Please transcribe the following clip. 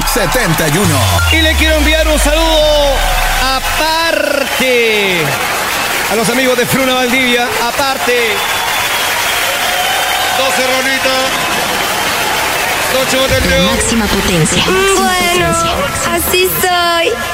71. Y le quiero enviar un saludo aparte a los amigos de Fruna Valdivia, aparte. 12 rolitas, 8 botellas. Máxima potencia. Bueno, así soy.